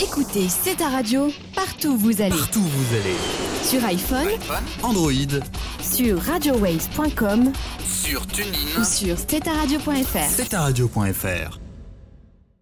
Écoutez, c'est ta radio, partout où vous allez. Partout où vous allez. Sur iPhone, Android, sur radiowaves.com sur TuneIn ou sur steta-radio.fr. steta-radio.fr.